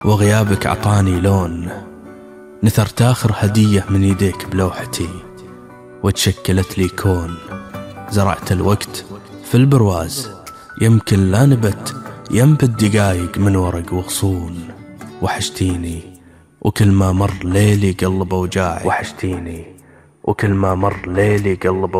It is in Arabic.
وغيابك عطاني لون، نثرت آخر هدية من يديك بلوحتي، وتشكلت لي كون. زرعت الوقت في البرواز، يمكن لا ينبت دقايق من ورق وغصون. وحشتيني وكل ما مر ليلي قلب أوجاعي، وحشتيني وكل ما مر ليلي قلب